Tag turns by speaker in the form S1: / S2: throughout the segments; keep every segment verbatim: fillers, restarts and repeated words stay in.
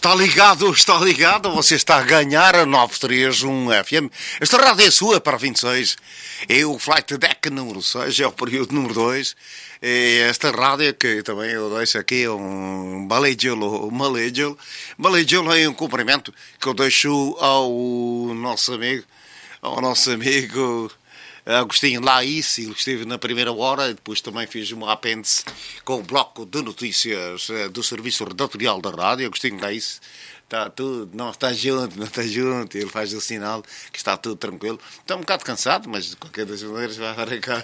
S1: Está ligado, está ligado, você está a ganhar a nove três um F M. Esta rádio é sua para vinte e seis. É o Flight Deck número seis, é o período número dois. É esta rádio que também eu deixo aqui um balejelo, balejelo. Balejelo é um cumprimento que eu deixo ao nosso amigo, ao nosso amigo Agostinho Laís, ele esteve na primeira hora, depois também fiz um apêndice com o bloco de notícias do Serviço Redatorial da Rádio. Agostinho Laís, está tudo, não está junto, não está junto, ele faz o sinal que está tudo tranquilo. Está um bocado cansado, mas de qualquer das maneiras vai para cá.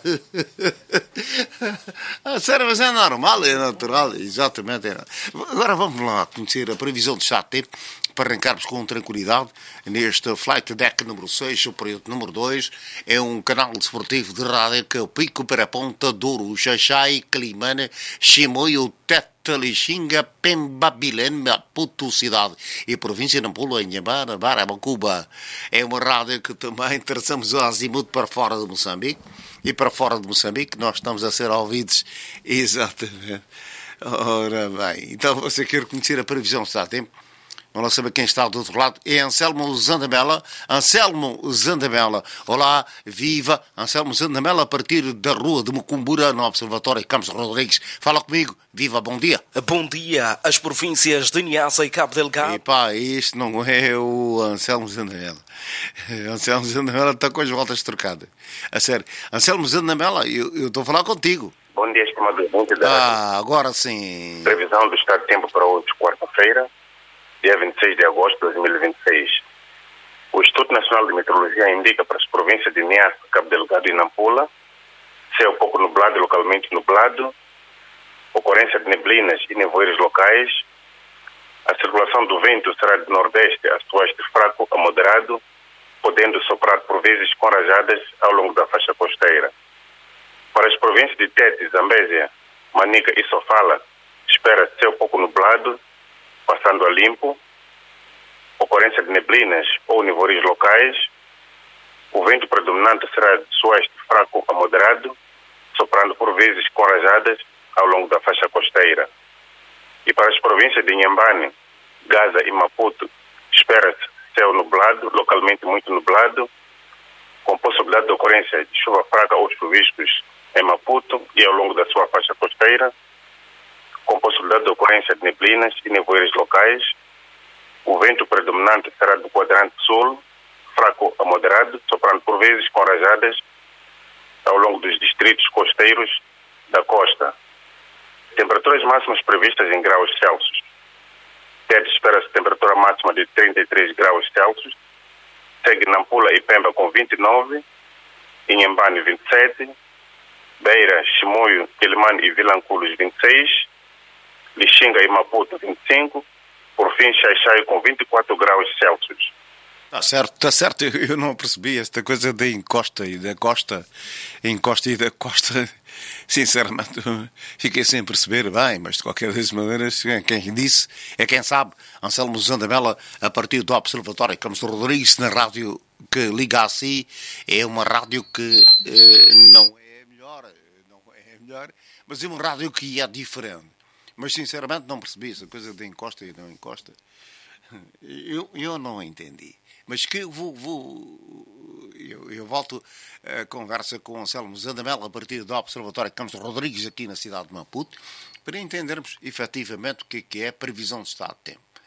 S1: Ah, sério, mas é normal, é natural, exatamente. É. Agora vamos lá conhecer a previsão de estado de tempo, para arrancarmos com tranquilidade neste Flight Deck número seis, o período número dois. É um canal desportivo de rádio que é o Pico para a Ponta, Douro, Xaxai, Climane, Chimoio, Teta, Lixinga, Pemba, Bilene, Maputo, cidade e província de Nampula, Inhambara, Barabacuba. É uma rádio que também traçamos o azimuth para fora de Moçambique e para fora de Moçambique nós estamos a ser ouvidos exatamente. Ora bem, então você quer conhecer a previsão de estado de tempo? Vamos lá saber quem está do outro lado. É Anselmo Zandamela. Anselmo Zandamela. Olá, viva. Anselmo Zandamela, a partir da rua de Mucumbura, no Observatório Campos Rodrigues. Fala comigo. Viva, bom dia.
S2: Bom dia. As províncias de Niassa e Cabo Delgado.
S1: Epá, isto não é o Anselmo Zandamela. Anselmo Zandamela está com as voltas trocadas. A sério. Anselmo Zandamela, eu, eu estou a falar contigo.
S3: Bom dia, estimado ouvinte da
S1: Ah, agora sim.
S3: Previsão do estado de tempo para hoje, quarta-feira, dia vinte e seis de agosto de dois mil e vinte e seis. O Instituto Nacional de Meteorologia indica para as províncias de Niassa, Cabo Delgado e Nampula céu pouco nublado e localmente nublado, ocorrência de neblinas e nevoeiros locais. A circulação do vento será de nordeste a sudoeste fraco a moderado, podendo soprar por vezes com rajadas ao longo da faixa costeira. Para as províncias de Tete, Zambésia, Manica e Sofala, espera-se céu pouco nublado, passando a limpo, ocorrência de neblinas ou nevoeiros locais. O vento predominante será de sudoeste fraco a moderado, soprando por vezes com rajadas ao longo da faixa costeira. E para as províncias de Inhambane, Gaza e Maputo, espera-se céu nublado, localmente muito nublado, com possibilidade de ocorrência de chuva fraca ou chuviscos em Maputo e ao longo da sua faixa costeira, com possibilidade de ocorrência de neblinas e nevoeiros locais. O vento predominante será do quadrante sul, fraco a moderado, soprando por vezes com rajadas ao longo dos distritos costeiros da costa. Temperaturas máximas previstas em graus Celsius. Tete espera-se temperatura máxima de trinta e três graus Celsius. Segue Nampula e Pemba com vinte e nove, Inhambane vinte e sete, Beira, Chimoio, Quelimane e Vilanculos vinte e seis, Lixinga e Maputo vinte e cinco, por fim Xaixai com vinte e quatro graus Celsius.
S1: Está certo, está certo, eu não percebi esta coisa da encosta e da costa, encosta e da costa, sinceramente, fiquei sem perceber bem, mas de qualquer das maneiras, quem disse é quem sabe. Anselmo Zandamela, a partir do Observatório Campos Rodrigues, na rádio que liga a si, é uma rádio que eh, não é melhor, não é melhor, mas é uma rádio que é diferente. Mas, sinceramente, não percebi essa coisa da encosta e não encosta. Eu, eu não entendi. Mas que eu vou... vou eu, eu volto a conversa com o Anselmo Zandamela a partir do Observatório Campos Rodrigues, aqui na cidade de Maputo, para entendermos, efetivamente, o que é, que é a previsão de estado de tempo.